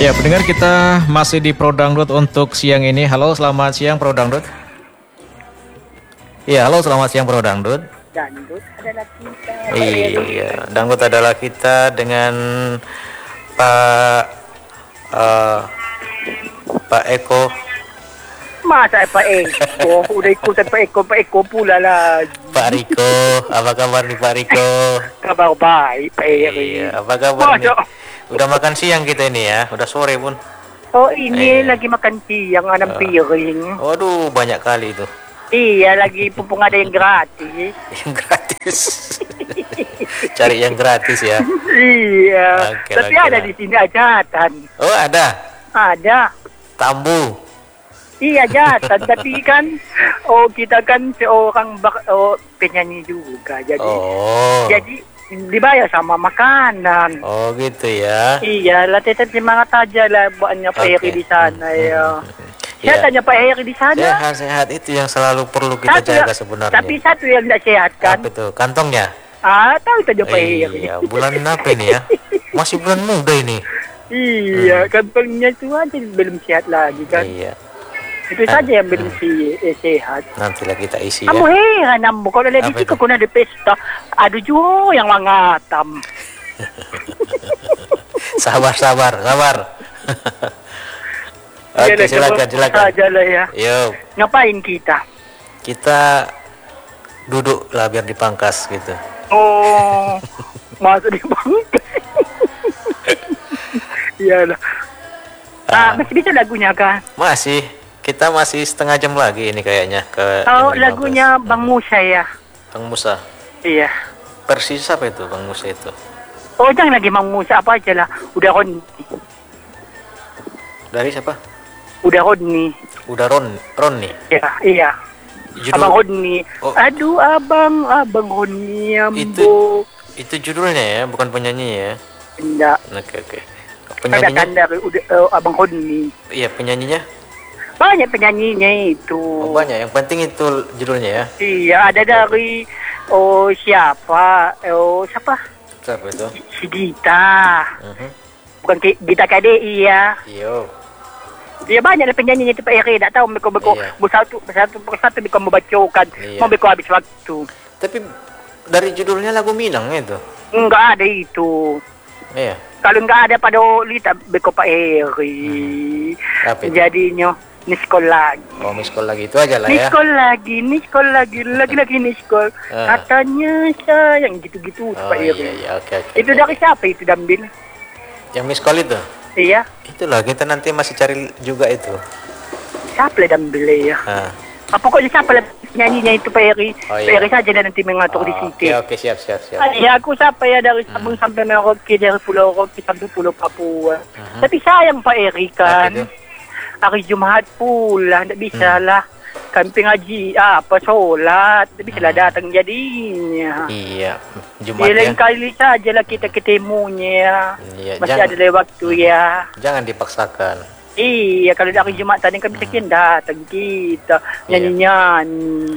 Ya, pendengar kita masih di Pro Dangdut untuk siang ini. Halo, selamat siang Pro Dangdut. Iya, halo, selamat siang Pro Dangdut. Dangdut adalah kita. Iya, Dangdut adalah kita dengan Pak Pak Eko. Masa Pak Eko? Udah ikutan Pak Eko pula lagi. Pak Riko, apa kabar nih Pak Riko? Kabar baik Pak Eko. Iya, apa kabar nih? Udah makan siang kita ini ya, udah sore pun. Oh ini lagi makan siang, ada piring. Waduh, banyak kali itu. Iya, lagi pumpung ada yang gratis. Yang gratis. Cari yang gratis ya. Iya. Oke, Tapi oke ada lah. di sini ajatan. Oh, ada. Ada. Tambu. Iya ajatan, tapi kan kita kan seorang penyanyi juga. Jadi dibayar sama makanan. Oh gitu ya. Iya, latihan semangat aja lah buatnya Pak Heri di sana ya. Saya tanya Pak Heri di sana. Sehat itu yang selalu perlu kita jaga sebenarnya. Tapi satu yang tidak sehat kan. Apa itu? Kantongnya? Tahu saja Pak Heri. Iya, bulan apa ini ya? Masih bulan muda ini. Iya, kantongnya itu aja belum sehat lagi kan. Iya. Itu saja yang belum sehat. Nantilah kita isi Kamu ya. heran ambo kalau ada di situ kuna di pesta, ada juga yang mangatam. Sabar. Oke, silakan. Saja lah ya. Yuk. Ngapain kita? Kita duduk lah biar dipangkas gitu. Oh, masuk di bangkai. Iyalah. Masih bisa lagunya kan? Masih. Kita masih setengah jam lagi ini kayaknya ke Oh, jam 15. lagunya Bang Musa ya? Bang Musa. Iya. Persis apa itu Bang Musa itu? Oh, jangan lagi Bang Musa, apa aja lah. Udah Rodni. Dari siapa? Udah Rodni. Udah Ron nih. Iya. Judul Abang Rodni. Oh. Aduh, Abang Rodni, ambo. Itu judulnya ya, bukan penyanyi ya. Enggak. Oke. Ada kan Penyanyinya? dari Abang Rodni. Iya, penyanyinya. Banyak penyanyinya itu. Oh, banyak. Yang penting itu judulnya ya. Iya, ada dari siapa? Siapa? Siapa itu? Si Gita. Bukan Gita KDI ya. Iyo. Dia banyak ada penyanyinya itu Pak Heri. Tak tahu mereka bersatu persatu mereka membacakan. Iya. Mau mereka habis waktu. Tapi dari judulnya lagu Minang itu. Enggak ada itu. Iya. Kalau enggak ada pada Lita mereka Pak Heri. Apa itu? Jadinya niskol lagi. Oh, miskol lagi itu aja lah ya. Niskol lagi, lagi niskol. Katanya sayang gitu-gitu Oh, Pak Heri. iya, oke. Itu dari siapa itu Dambil? Yang miskol itu? Iya. Itulah kita nanti masih cari juga itu. Siapa lah Dambil ya? Pokoknya siapa lah nyanyinya itu Pak Heri. Oh, Pak iya. Heri saja dan nanti mengatur di situ. Oke, siap. Ya aku siapa ya dari Sabang sampai Merauke, dari Pulau Rocky sampai Pulau Papua. Tapi sayang Pak Heri kan. Apa itu? Hari Jumaat pula, tidak bisa lah. Kami ngaji, sholat, tidak bisa lah datang jadinya. Iya, Jumat ya. Lain kali saja lah kita ketemunya. Iya, Masih ada waktu ya. Jangan dipaksakan. Iya, kalau dari Jumat tadi kan bisa datang kita nyanyi-nyanyi.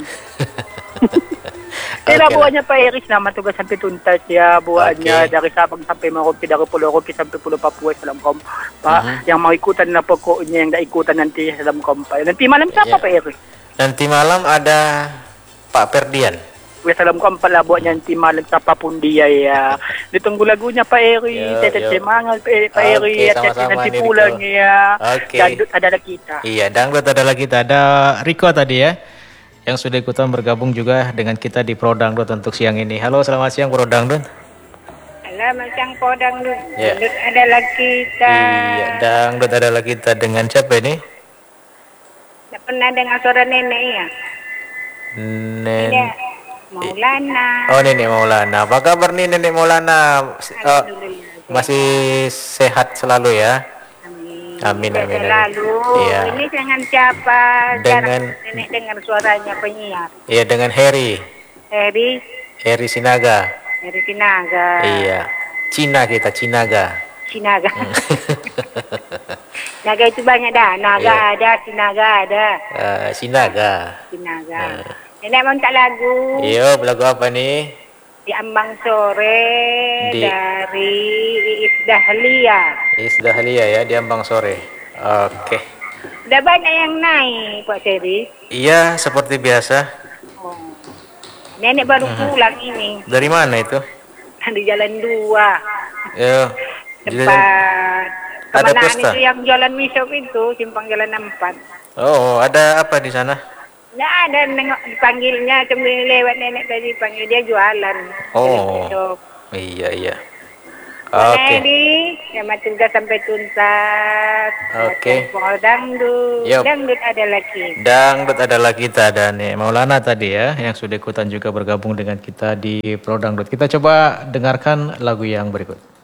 Kira buahnya Pak Heri selama tugas sampai tuntas ya, buahnya dari Sabang sampai Merauke, dari Pulau Rocky sampai Pulau Papua salam kompa. Yang mau ikutan lah pokoknya, yang tidak ikutan nanti salam kompa. Nanti malam siapa Pak Heri? Nanti malam ada Pak Ferdian. Salam kompa lah buahnya nanti malam siapapun dia ya. Ditunggu lagunya Pak Heri, tetap semangat Pak Heri, sama-sama nanti nih, pulang Riko. ya. Oke. Dangdut adalah kita. Iya, Dangdut adalah kita. Ada Riko tadi ya, yang sudah ikutan bergabung juga dengan kita di Pro Dangdut untuk siang ini. Halo, selamat siang Pro Dangdut. Selamat siang Pro Dangdut. Ya. Dangdut adalah kita. Iya, Dangdut adalah kita dengan siapa ini? Tak pernah dengar suara nenek ya? Tidak. Maulana. Oh, Nenek Maulana. Apa kabar nih Nenek Maulana? Alhamdulillah. Masih sehat selalu ya? Amin. Selalu. Iya. Ini dengan siapa? Dengan- Jarang nenek dengar suaranya penyiar. Iya, dengan Heri Sinaga. Heri Sinaga. Iya. Cinaga. Sinaga. Naga itu banyak dah. Naga ada, Sinaga ada. Sinaga. Sinaga. Nenek mau minta lagu. Iya, lagu apa nih? Di Ambang Sore Di- dari Iis Dahlia. Is Dahlia ya, di Ambang Sore. Oke. Udah banyak yang naik, Pak Seri. Iya, seperti biasa. Oh. Nenek baru pulang ini. Dari mana itu? Di Jalan 2. Ya. Tempat Ada kemanaan pesta? itu yang Jalan Misop itu, simpang Jalan 4. Oh, ada apa di sana? Nggak ada, nengok dipanggilnya, cemil lewat nenek tadi, panggil dia jualan. Oh. Misop. Iya, iya. Oke. Oke. Selamat tugas sampai tuntas. Oke. Pengol dangdut. Yup. Dangdut ada lagi. Dangdut adalah kita dan Maulana tadi ya yang sudah ikutan juga bergabung dengan kita di Pro Dangdut. Kita coba dengarkan lagu yang berikut.